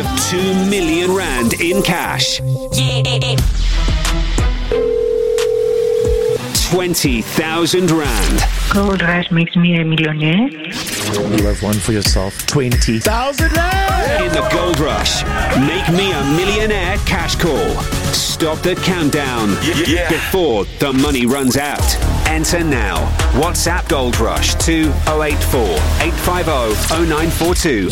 2 million rand in cash. 20,000 rand. Gold rush makes me a millionaire. You have one for yourself. 20,000 rand! In the Gold Rush, make me a millionaire cash call. Stop the countdown before the money runs out. Enter now. WhatsApp Gold Rush to 084 850 0942.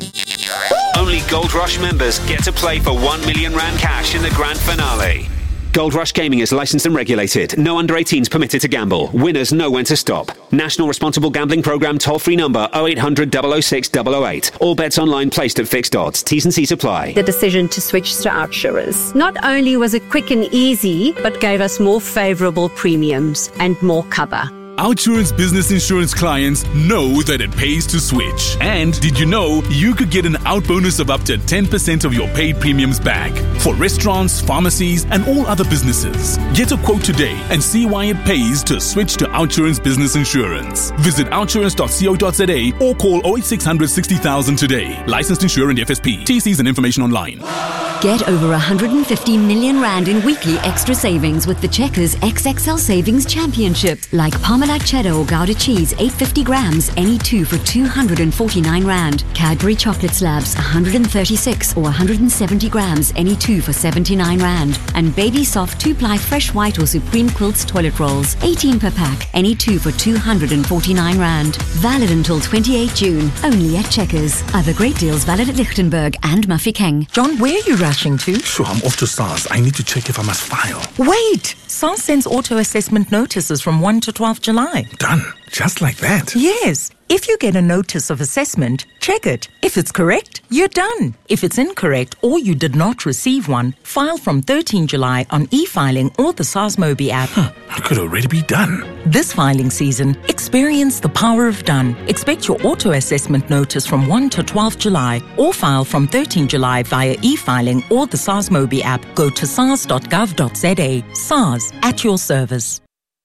Only Gold Rush members get to play for 1 million rand cash in the grand finale. Gold Rush Gaming is licensed and regulated. No under 18s permitted to gamble. Winners know when to stop. National Responsible Gambling Programme toll-free number 0800 006 008. All bets online placed at fixed odds. T's and C's apply. The decision to switch to Outsurance. Not only was it quick and easy, but gave us more favourable premiums and more cover. Outsurance business insurance clients know that it pays to switch. And did you know you could get an out bonus of up to 10% of your paid premiums back for restaurants, pharmacies, and all other businesses? Get a quote today and see why it pays to switch to Outsurance business insurance. Visit outsurance.co.za or call 08600 60,000 today. Licensed insurer and FSP. TCs and information online. Get over 150 million rand in weekly extra savings with the Checkers XXL Savings Championship. Like Parmalat cheddar or Gouda cheese, 850 grams, any two for 249 rand. Cadbury chocolate slabs, 136 or 170 grams, any two for 79 rand. And Baby Soft 2-ply fresh white or Supreme Quilts toilet rolls, 18 per pack, any two for 249 rand. Valid until 28 June, only at Checkers. Other great deals valid at Lichtenberg and Mafeking. John, where are you rushing to? Sure, I'm off to SARS. I need to check if I must file. Wait! SARS sends auto-assessment notices from 1 to 12 July. Done. Just like that? Yes. If you get a notice of assessment, check it. If it's correct, you're done. If it's incorrect or you did not receive one, file from 13 July on e-filing or the SARS Mobi app. It could already be done. This filing season, experience the power of done. Expect your auto-assessment notice from 1 to 12 July or file from 13 July via e-filing or the SARS Mobi app. Go to sars.gov.za. SARS, at your service.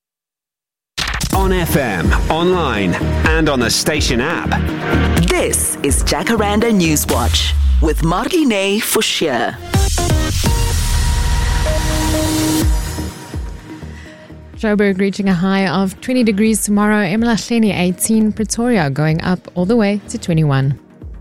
On FM, online, and on the station app. This is Jacaranda Newswatch with Marlene Forshire. Joburg reaching a high of 20 degrees tomorrow. eMalahleni 18, Pretoria going up all the way to 21.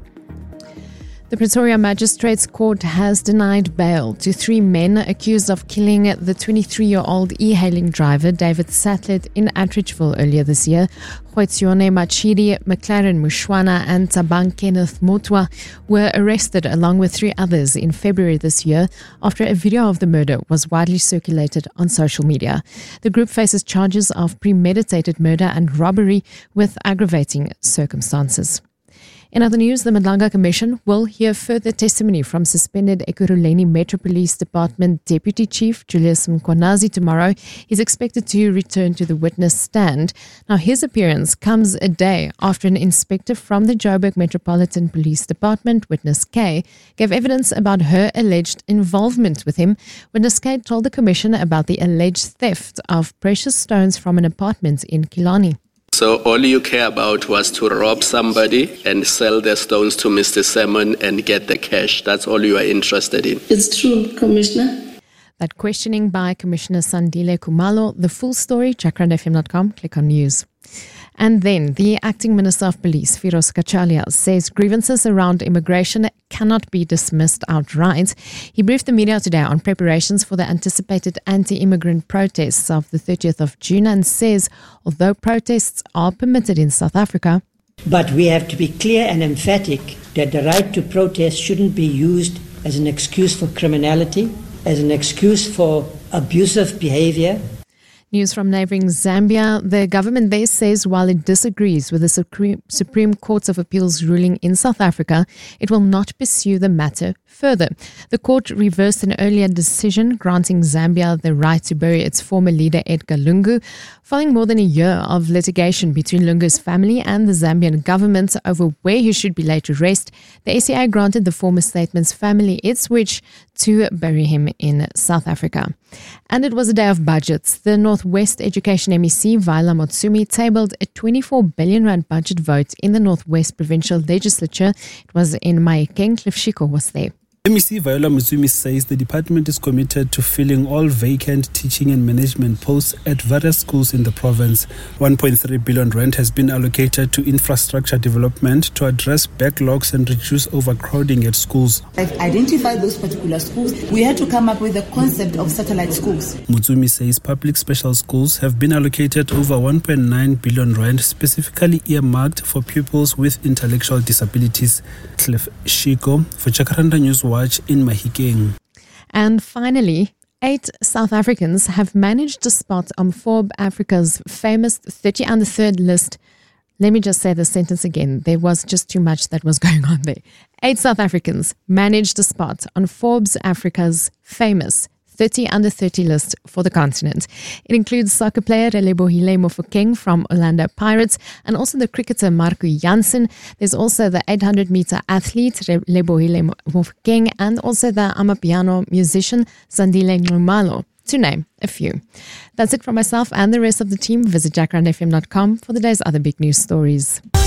The Pretoria Magistrates Court has denied bail to 3 men accused of killing the 23-year-old e-hailing driver David Sattlet in Attridgeville earlier this year. Khoetsione Machidi, McLaren Mushwana and Tabang Kenneth Motwa were arrested along with 3 others in February this year after a video of the murder was widely circulated on social media. The group faces charges of premeditated murder and robbery with aggravating circumstances. In other news, the Madlanga Commission will hear further testimony from suspended Ekurhuleni Metro Police Department Deputy Chief Julius Mkhwanazi tomorrow. He's expected to return to the witness stand. Now, his appearance comes a day after an inspector from the Joburg Metropolitan Police Department, Witness K, gave evidence about her alleged involvement with him. Witness K told the Commission about the alleged theft of precious stones from an apartment in Killarney. So all you care about was to rob somebody and sell the stones to Mr. Salmon and get the cash. That's all you are interested in. It's true, Commissioner. That questioning by Commissioner Sandile Kumalo. The full story, jacarandafm.com. Click on news. And then the Acting Minister of Police, Firoz Kachalia, says grievances around immigration cannot be dismissed outright. He briefed the media today on preparations for the anticipated anti-immigrant protests of the 30th of June and says although protests are permitted in South Africa, but we have to be clear and emphatic that the right to protest shouldn't be used as an excuse for criminality, as an excuse for abusive behavior. News from neighbouring Zambia. The government there says while it disagrees with the Supreme Court of Appeal's ruling in South Africa, it will not pursue the matter further. The court reversed an earlier decision granting Zambia the right to bury its former leader Edgar Lungu. Following more than a year of litigation between Lungu's family and the Zambian government over where he should be laid to rest, the ACA granted the former statement's family its wish to bury him in South Africa. And it was a day of budgets. The North Northwest Education MEC, Viola Motsumi, tabled a 24 billion rand budget vote in the Northwest Provincial Legislature. It was in Mahikeng. Cliff Shiko was there. MEC Viola Motsumi says the department is committed to filling all vacant teaching and management posts at various schools in the province. 1.3 billion rand has been allocated to infrastructure development to address backlogs and reduce overcrowding at schools. I've identified those particular schools. We had to come up with the concept of satellite schools. Motsumi says public special schools have been allocated over 1.9 billion rand specifically earmarked for pupils with intellectual disabilities. Cliff Shiko for Jacaranda News Watch in Mahikeng. And finally, 8 South Africans have managed to spot on Forbes Africa's famous 30 under 3rd list. Let me just say the sentence again. There was just too much that was going on there. 8 South Africans managed to spot on Forbes Africa's famous 30 under 30 list for the continent. It includes soccer player Relebohile Mofokeng from Orlando Pirates and also the cricketer Marco Jansen. There's also the 800-meter athlete Relebohile Mofokeng and also the Amapiano musician Zandile Nxumalo, to name a few. That's it from myself and the rest of the team. Visit jackrandfm.com for the day's other big news stories.